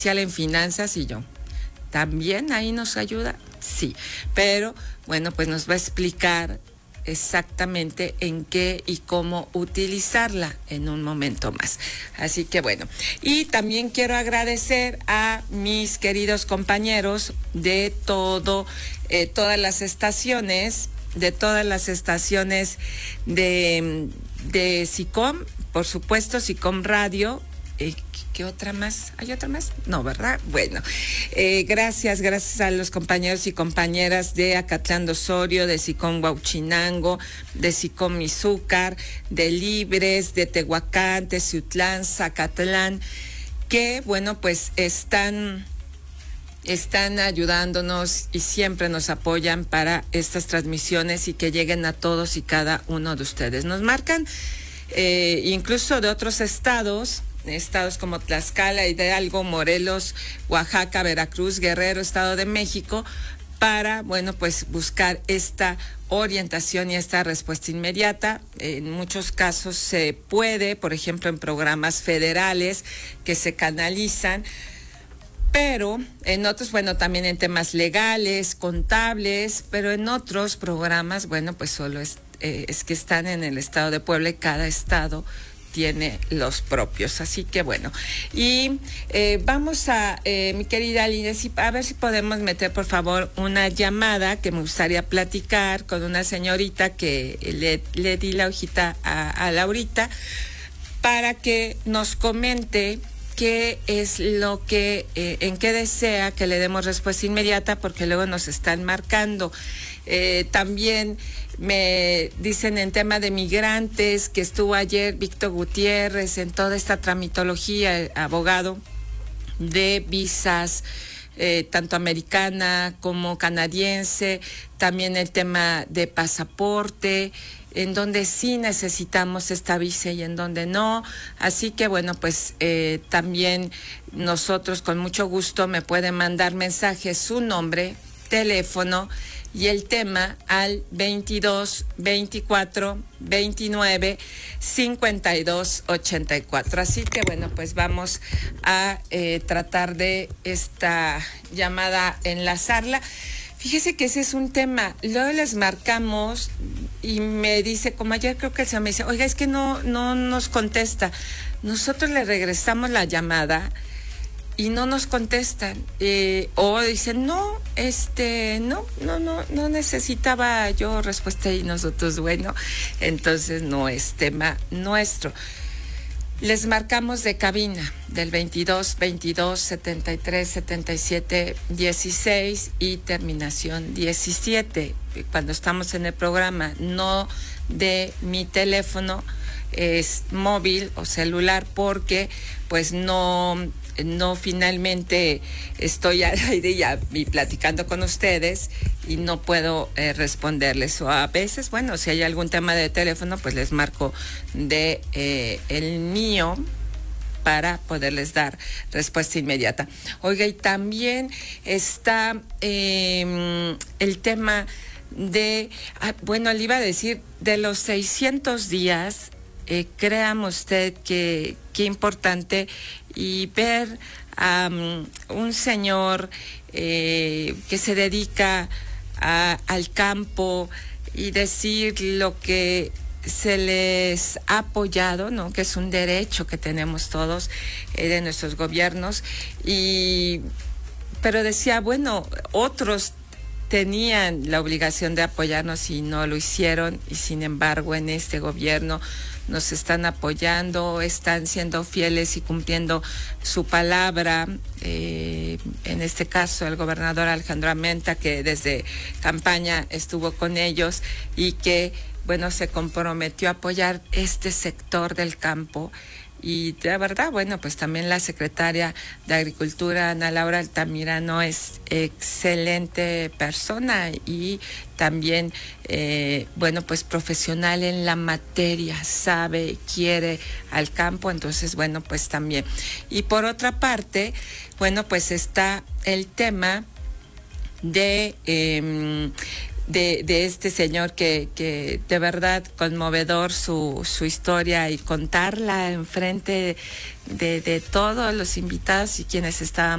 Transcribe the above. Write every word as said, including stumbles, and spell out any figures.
en finanzas y yo, ¿también ahí nos ayuda? Sí, pero bueno, pues nos va a explicar exactamente en qué y cómo utilizarla en un momento más. Así que bueno, y también quiero agradecer a mis queridos compañeros de todo, eh, todas las estaciones, de todas las estaciones de, de SICOM, por supuesto, SICOM Radio. Eh, ¿Qué otra más? ¿Hay otra más? No, ¿verdad? Bueno, eh, gracias, gracias a los compañeros y compañeras de Acatlán de Osorio, de SICOM Huauchinango, de SICOM Izúcar, de Libres, de Tehuacán, Teciutlán, Zacatlán, que, bueno, pues están... están ayudándonos y siempre nos apoyan para estas transmisiones y que lleguen a todos y cada uno de ustedes. Nos marcan eh, incluso de otros estados, estados como Tlaxcala, Hidalgo, Morelos, Oaxaca, Veracruz, Guerrero, Estado de México, para, bueno, pues buscar esta orientación y esta respuesta inmediata. En muchos casos se puede, por ejemplo, en programas federales que se canalizan, pero en otros, bueno, también en temas legales, contables, pero en otros programas, bueno, pues solo es, eh, es que están en el estado de Puebla y cada estado tiene los propios. Así que bueno, y eh, vamos a, eh, mi querida Lina, a ver si podemos meter, por favor, una llamada que me gustaría platicar con una señorita que le, le di la hojita a, a Laurita para que nos comente qué es lo que, eh, en qué desea que le demos respuesta inmediata, porque luego nos están marcando. Eh, también me dicen en tema de migrantes que estuvo ayer Víctor Gutiérrez en toda esta tramitología, abogado de visas, eh, tanto americana como canadiense, también el tema de pasaporte, en donde sí necesitamos esta visa y en donde no. Así que bueno, pues eh, también nosotros con mucho gusto me pueden mandar mensajes, su nombre, teléfono y el tema al veintidós, veinticuatro, veintinueve, cincuenta y dos, ochenta y cuatro. Así que bueno, pues vamos a eh, tratar de esta llamada enlazarla. Fíjese que ese es un tema. Luego les marcamos y me dice, como ayer creo que el señor me dice, oiga, es que no, no nos contesta. Nosotros le regresamos la llamada y no nos contestan. Eh, o dicen, no, este, no, no, no, no necesitaba yo respuesta y nosotros, bueno, entonces no es tema nuestro. Les marcamos de cabina del veintidós, veintidós, setenta y tres, setenta y siete, dieciséis y terminación diecisiete. Cuando estamos en el programa, no de mi teléfono, es móvil o celular, porque pues no, no finalmente estoy al aire ya y platicando con ustedes y no puedo eh, responderles. O a veces, bueno, si hay algún tema de teléfono, pues les marco de eh, el mío para poderles dar respuesta inmediata. Oiga, y también está eh, el tema de, ah, bueno, le iba a decir, de los seiscientos días, eh, créame usted que qué importante, y ver a um, un señor eh, que se dedica a, al campo y decir lo que se les ha apoyado, ¿no? Que es un derecho que tenemos todos eh, de nuestros gobiernos, y pero decía, bueno, otros tenían la obligación de apoyarnos y no lo hicieron, y sin embargo en este gobierno nos están apoyando, están siendo fieles y cumpliendo su palabra. Eh, en este caso, el gobernador Alejandro Armenta, que desde campaña estuvo con ellos y que, bueno, se comprometió a apoyar este sector del campo. Y de verdad, bueno, pues también la secretaria de Agricultura, Ana Laura Altamirano, es excelente persona y también, eh, bueno, pues profesional en la materia, sabe, quiere al campo, entonces, bueno, pues también. Y por otra parte, bueno, pues está el tema de... Eh, De, de este señor que, que de verdad conmovedor su, su historia, y contarla enfrente de, de todos los invitados y quienes estaban